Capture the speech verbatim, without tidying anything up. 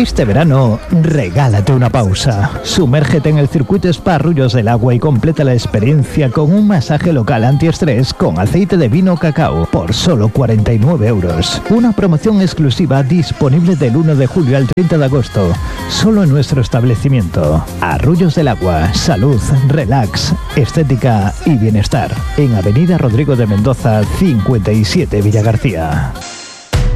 Este verano, regálate una pausa. Sumérgete en el circuito Spa Arroyos del Agua y completa la experiencia con un masaje local antiestrés con aceite de vino cacao por solo cuarenta y nueve euros. Una promoción exclusiva disponible del uno de julio al treinta de agosto, solo en nuestro establecimiento. Arroyos del Agua, salud, relax, estética y bienestar. En Avenida Rodrigo de Mendoza, cincuenta y siete, Villa García.